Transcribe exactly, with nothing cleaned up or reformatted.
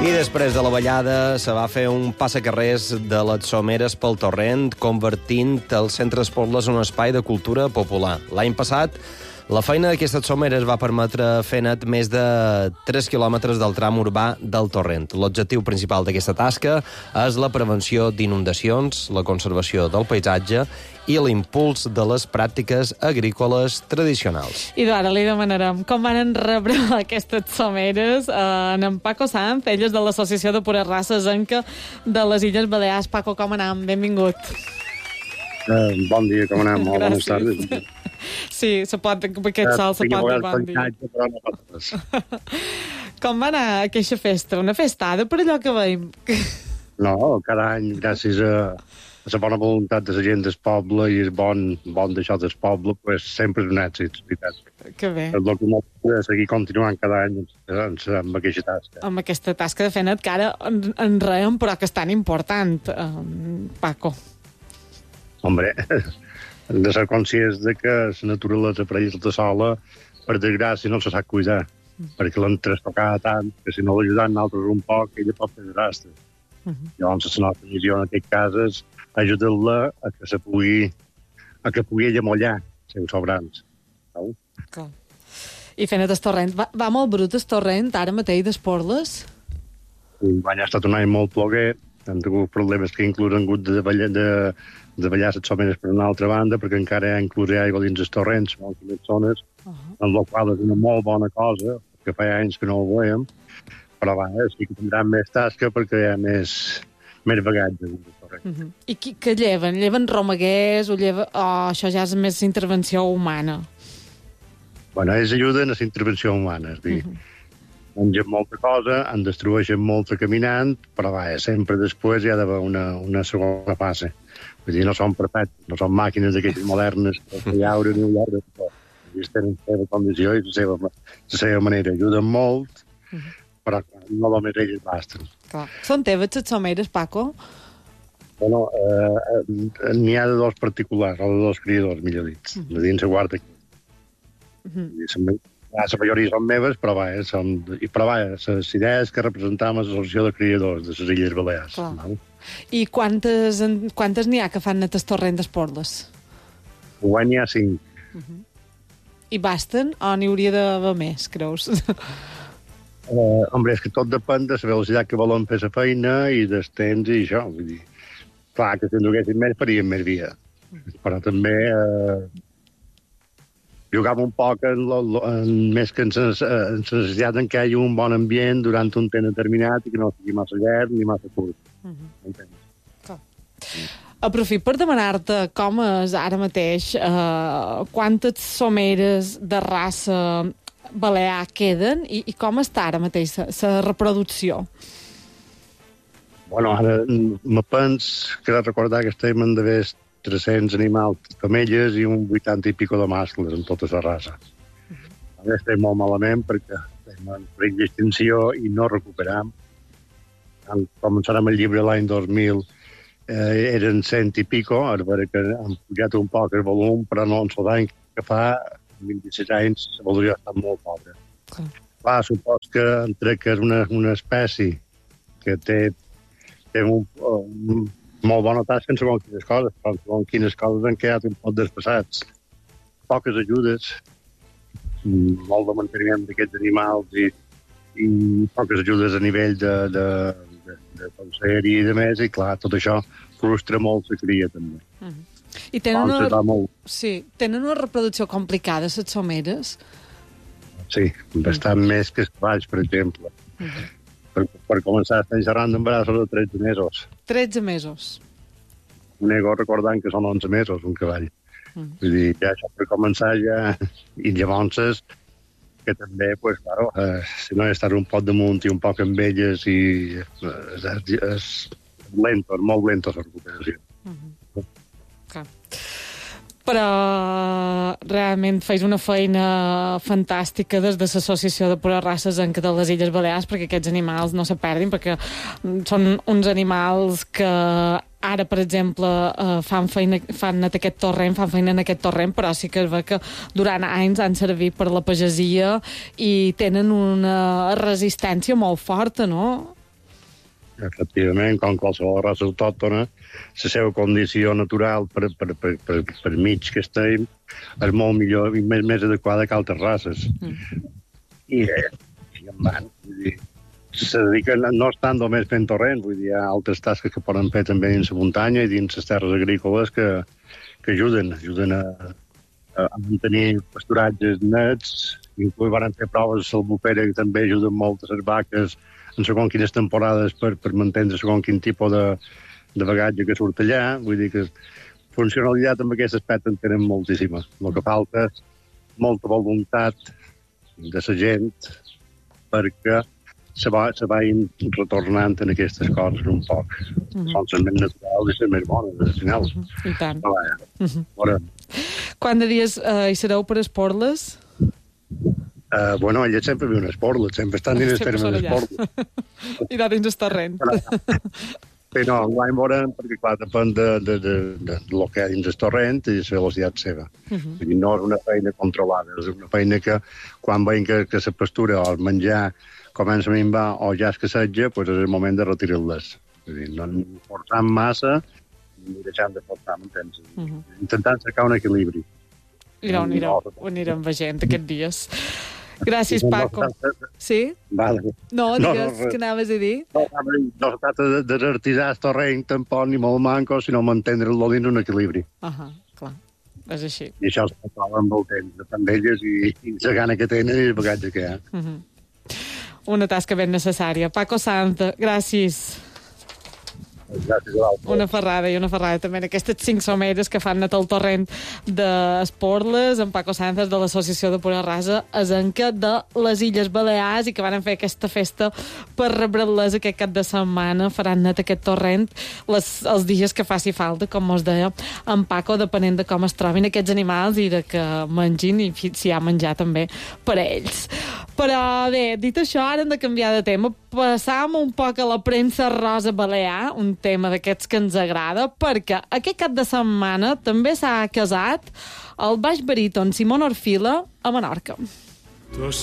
I després de la ballada se va fer un passacarrers de les someres pel torrent, convertint el Centre d'Esporles en un espai de cultura popular. L'any passat, la feina d'aquestes someres va permetre fer net més de tres quilòmetres del tram urbà del torrent. L'objectiu principal d'aquesta tasca és la prevenció d'inundacions, la conservació del paisatge i l'impuls de les pràctiques agrícoles tradicionals. I ara li demanarem com van rebre aquestes someres eh, en Paco Sanz, ell és de l'Associació de Pures Races Enca de les Illes Balears. Paco, com anem? Benvingut. Uh, bon dia, com anem? Molt bones tardes. Sí, se pot, amb aquest sol se pot dir bon dia. Però no pot res. Com va anar aquesta festa? Una festada per allò que veiem? No, cada any, gràcies a, a la bona voluntat de la gent del poble i el bon, bon d'això del poble, pues, sempre és un èxit, veritat. Que bé. És el que no pot seguir continuant cada any amb, amb aquesta tasca. Amb aquesta tasca de feina que ara en, en reem, però que és tan important, eh, Paco. Hombre, hem de ser conscients de que la naturalesa per ells de sola, per desgràcia, no se sap cuidar, mm. perquè l'han trastocada tant, que si no l'ajudant nosaltres un poc, ella pot fer desastre. Mm -hmm. Llavors, la nostra missió en aquest cas és ajudar-la a que se pugui, a que pugui ella mullar els seus sobrants. No? Clar. I fent el torrent, va, va molt brut el torrent ara mateix d'Esporles? L'any ha estat un any molt ploguer, hem tingut problemes que inclús han hagut de ballar, de, de ballar les someres per una altra banda, perquè encara hi ha inclús aigua dins els torrents, en algunes zones, uh -huh. en la qual és una molt bona cosa, que fa anys que no ho veiem, però va, sí que tindran més tasca perquè hi ha més, més bagatge dins el torrent. Uh -huh. I qui, què lleven? Lleven romaguers o lleven... Oh, això ja és més intervenció humana. Bueno, ells ajuden a la intervenció humana, és dir, uh -huh. mengen molta cosa, en destrueixen molta caminant, però va, sempre després hi ha d'haver una, una segona fase. Vull dir, no són perfectes, no són màquines d'aquestes modernes, que hi haure ni un llarg, però ells tenen la seva condició i la seva, la seva manera. Ajuden molt, uh -huh. però no només ells basten. Clar. Són teves les someres, Paco? Bueno, eh, n'hi ha de dos particulars, o de dos criadors, millor dit. Uh -huh. De dins se guarda aquí. Uh -huh. La majoria són meves, però va, eh, són, però va, les idees que representam l'Associació de Criadors de les Illes Balears. No? I quantes quantes n'hi ha que fan net el torrent d'Esporles? Guany n'hi ha cinc. Uh -huh. I basten o n'hi hauria d'haver més, creus? Uh, hombre, és que tot depèn de la velocitat que volen fer la feina i dels temps i això. Vull dir, clar, que si en duguessin més farien més via. Uh -huh. Però també... Uh, jugam un poc en, lo, en més que en la necessitat en què hi hagi un bon ambient durant un temps determinat i que no sigui massa llarg ni massa curt. Uh -huh. Aprofit per demanar-te com és ara mateix, eh, quantes someres de raça balear queden i, i com està ara mateix la reproducció? Bueno, ara me pens que recordar que estem en d'haver tres-cents animals femelles i un vuitanta i pico de mascles en tota la raça. Uh -huh. Ara estem molt malament perquè estem en perill d'extinció i no recuperam. Començarem el llibre l'any dos mil, eh, eren cent i pico, a veure que han pujat un poc el volum, però no en l'any que fa, vint-i-sis anys, la valoria ha estat molt pobra. Uh -huh. Clar, supos que entre que és una, una espècie que té, té un... un molt bona tasca en segons quines coses, però en segons quines coses han quedat un poc despassats. Poques ajudes, molt de manteniment d'aquests animals i, i poques ajudes a nivell de, de, de, de conselleria i de més, i clar, tot això frustra molt la cria també. Uh -huh. I tenen una... Molt... Sí, tenen una reproducció complicada, les someres? Sí, bastant uh -huh. més que els cavalls, per exemple. Uh -huh. Per, per començar, estem xerrant d'embarassos de tretze mesos. tretze mesos. Un ego recordant que són onze mesos, un cavall. Mm. Vull dir, ja això per començar ja... I llavors, que també, pues, claro, eh, si no estar un poc damunt i un poc amb elles i eh, és, és lento, és molt lento la recuperació. Mm -hmm. Clar. Però realment feis una feina fantàstica des de l'Associació de Pures Races Enca de les Illes Balears perquè aquests animals no se perdin, perquè són uns animals que ara, per exemple, eh, fan feina, fan net aquest torrent, fan feina en aquest torrent, però sí que es ve que durant anys han servit per la pagesia i tenen una resistència molt forta, no? Efectivament, com qualsevol raça autòctona, la seva condició natural per, per, per, per, per mig que estem és molt millor i més, més adequada que altres races. Mm. I, eh, i en van, vull dir, se dediquen, no estan només fent torrents, vull dir, hi ha altres tasques que poden fer també dins la muntanya i dins les terres agrícoles que, que ajuden, ajuden a, a mantenir pasturatges nets, inclús van fer proves d'albufera que també ajuden molt a les vaques en segons quines temporades per, per mantenir segon quin tipus de, de bagatge que surt allà. Vull dir que funcionalitat amb aquest aspecte en tenen moltíssima. El que falta és molta voluntat de la gent perquè se, va, se vagin retornant en aquestes coses un poc. Mm-hmm. Són les més naturals i les més bones, al final. Mm-hmm. I tant. No, ja. Mm-hmm. Bueno. Quant de dies eh, hi sereu per Esporles? Uh, bueno, allà sempre viu un esport, sempre estan dins el terme d'esport. I no dins el terreny. Sí, no, l'any veurem, perquè clar, depèn de, de, de, de, de lo que hi ha dins el torrent i la velocitat seva. Uh -huh. Vull dir, no és una feina controlada, és una feina que quan veiem que, que la pastura o el menjar comença a minvar o ja és que setja, doncs és el moment de retirar-les. Vull dir, no ens forçant massa ni deixant de forçar, m'entens? Uh -huh. Intentant cercar un equilibri. I no, anirem, ho anirem veient aquests dies. Gràcies, Paco. Sí? Vale. No, digues, no, què anaves a dir? No, no es tracta de desartitzar el terreny tampoc ni molt manco, sinó mantenir-lo dins un equilibri. Ahà, clar, és així. I això es troba amb el temps, depèn d'elles i, i la gana que tenen i el bagatge que hi ha. Uh -huh. Una tasca ben necessària. Paco Sanz, gràcies. Gràcies a una ferrada i una ferrada també en aquestes cinc someres que fan net el torrent d'Esporles, en Paco Sanz de l'Associació de Pura Rasa Asenca de les Illes Balears, i que van fer aquesta festa per rebre'les aquest cap de setmana. Faran net aquest torrent les, els dies que faci falta, com us deia en Paco, depenent de com es trobin aquests animals i de que mengin, i si hi ha menjar també per a ells. Però bé, dit això, ara hem de canviar de tema. Passam un poc a la premsa rosa balear, un tema d'aquests que ens agrada, perquè aquest cap de setmana també s'ha casat el baix baríton Simón Orfila a Menorca. Tos